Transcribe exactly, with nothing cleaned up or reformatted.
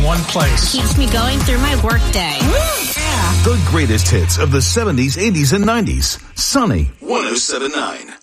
one place. Keeps me going through my workday. The greatest hits of the seventies, eighties, and nineties. Sunny one oh seven point nine.